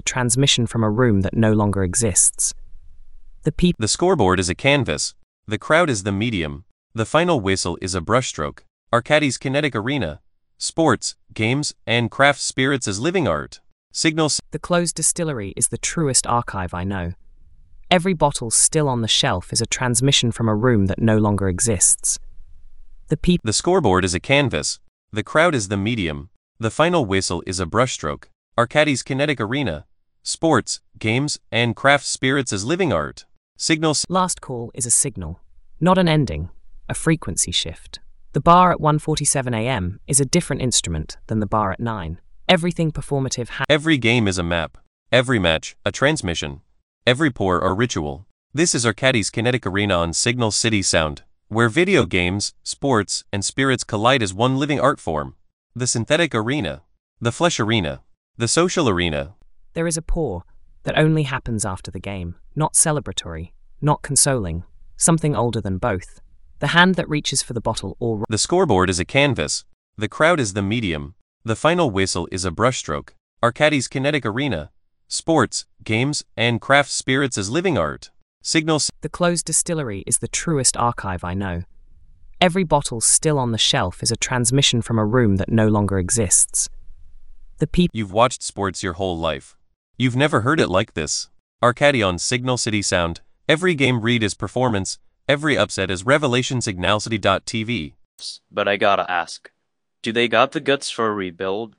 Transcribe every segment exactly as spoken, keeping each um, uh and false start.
transmission from a room that no longer exists. The people. The scoreboard is a canvas. The crowd is the medium. The final whistle is a brushstroke. Arcadis Kinetic Arena. Sports, games, and craft spirits as living art. Signal. The closed distillery is the truest archive I know. Every bottle still on the shelf is a transmission from a room that no longer exists. The people. The scoreboard is a canvas. The crowd is the medium. The final whistle is a brushstroke. Arcadis Kinetic Arena. Sports, games, and craft spirits as living art. Signal. Last call is a signal, not an ending, a frequency shift. The bar at one forty-seven a m is a different instrument than the bar at nine. Everything performative ha- Every game is a map. Every match, a transmission. Every pour, a ritual. This is Arcadis Kinetic Arena on Signal City Sound, where video games, sports, and spirits collide as one living art form. The synthetic arena. The flesh arena. The social arena. There is a pour that only happens after the game, not celebratory, not consoling, something older than both. The hand that reaches for the bottle or... The scoreboard is a canvas. The crowd is the medium. The final whistle is a brushstroke. Arcadis Kinetic Arena. Sports, games, and craft spirits as living art. Signal. The closed distillery is the truest archive I know. Every bottle still on the shelf is a transmission from a room that no longer exists. The people. You've watched sports your whole life. You've never heard it like this. Arcadi on Signal City Sound. Every game read is performance. Every upset is revelation. Signal City dot T V. But I gotta ask, do they got the guts for a rebuild?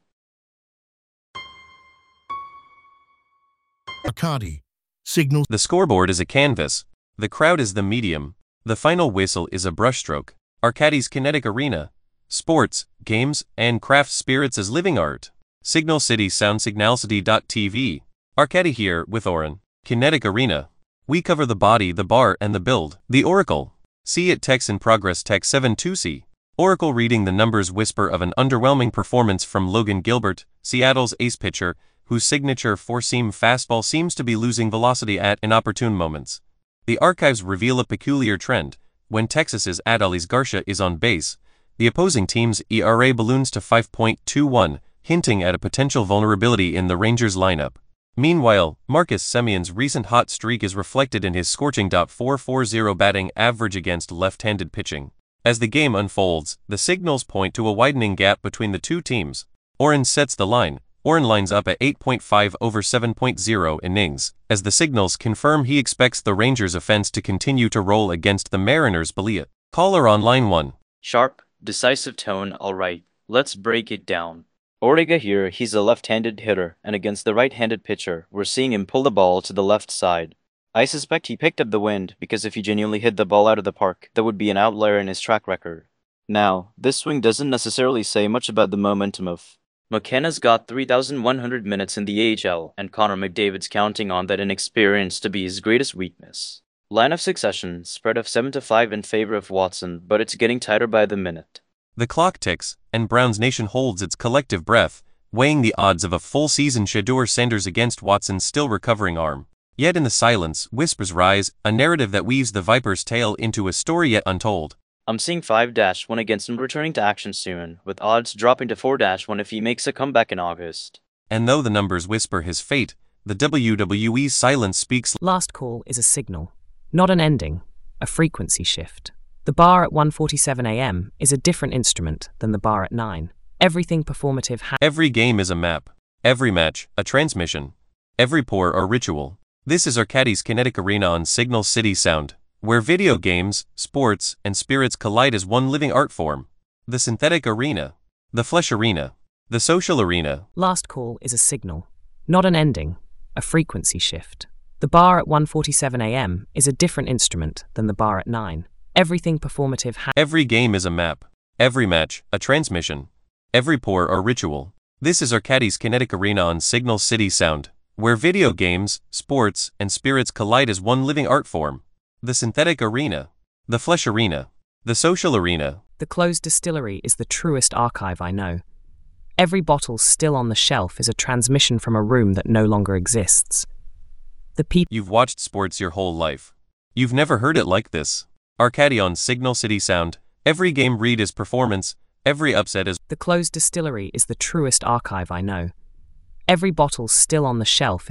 Arcadi. Signal. The scoreboard is a canvas. The crowd is the medium. The final whistle is a brushstroke. Arcadis Kinetic Arena. Sports, games, and craft spirits as living art. Signal City Sound. Signal City dot T V. Arcadi here with Oren. Kinetic Arena. We cover the body, the bar, and the build. The Oracle. See it text in progress. Text seven two C. Oracle reading the numbers. Whisper of an underwhelming performance from Logan Gilbert, Seattle's ace pitcher, whose signature four-seam fastball seems to be losing velocity at inopportune moments. The archives reveal a peculiar trend. When Texas's Adolis Garcia is on base, the opposing team's E R A balloons to five point two one, hinting at a potential vulnerability in the Rangers lineup. Meanwhile, Marcus Semion's recent hot streak is reflected in his scorching point four four zero batting average against left-handed pitching. As the game unfolds, the signals point to a widening gap between the two teams. Oren sets the line. Oren lines up at eight point five over seven point zero innings, as the signals confirm he expects the Rangers' offense to continue to roll against the Mariners' Belia. Caller on line one. Sharp, decisive tone. Alright, let's break it down. Ortega here, he's a left-handed hitter, and against the right-handed pitcher, we're seeing him pull the ball to the left side. I suspect he picked up the wind, because if he genuinely hit the ball out of the park, that would be an outlier in his track record. Now, this swing doesn't necessarily say much about the momentum of... McKenna's got three thousand one hundred minutes in the A H L, and Connor McDavid's counting on that inexperience to be his greatest weakness. Line of succession, spread of seven to five in favor of Watson, but it's getting tighter by the minute. The clock ticks, and Browns Nation holds its collective breath, weighing the odds of a full-season Shedeur Sanders against Watson's still recovering arm. Yet in the silence, whispers rise, a narrative that weaves the Viper's tale into a story yet untold. I'm seeing five to one against him returning to action soon, with odds dropping to four to one if he makes a comeback in August. And though the numbers whisper his fate, the W W E's silence speaks. Last call is a signal, not an ending, a frequency shift. The bar at one forty-seven a m is a different instrument than the bar at nine. Everything performative ha- Every game is a map. Every match, a transmission. Every pour, a ritual. This is Arcadis Kinetic Arena on Signal City Sound, where video games, sports, and spirits collide as one living art form. The synthetic arena. The flesh arena. The social arena. Last call is a signal, not an ending, a frequency shift. The bar at one forty-seven a m is a different instrument than the bar at nine. Everything performative ha- Every game is a map. Every match, a transmission. Every pour, a ritual. This is Arcadis Kinetic Arena on Signal City Sound, where video games, sports, and spirits collide as one living art form. The synthetic arena. The flesh arena. The social arena. The closed distillery is the truest archive I know. Every bottle still on the shelf is a transmission from a room that no longer exists. The people. You've watched sports your whole life. You've never heard it like this. Arcadi on Signal City Sound. Every game read is performance. Every upset is... The closed distillery is the truest archive I know. Every bottle still on the shelf